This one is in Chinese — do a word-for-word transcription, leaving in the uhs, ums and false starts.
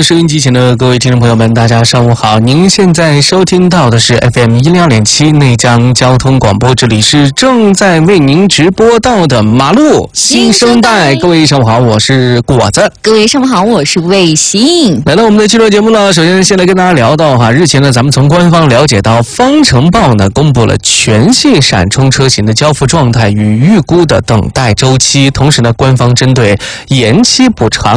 收音机前的各位听众朋友们，大家上午好！您现在收听到的是 F M 一零二点七内江交通广播，这里是正在为您直播到的马路新生代。各位上午好，我是果子。 各位上午好，我是卫星。 来到我们的汽车节目呢，首先先来跟大家聊到哈，日前呢，咱们从官方了解到，方程豹呢公布了全系闪充车型的交付状态与预估的等待周期，同时呢，官方针对延期补偿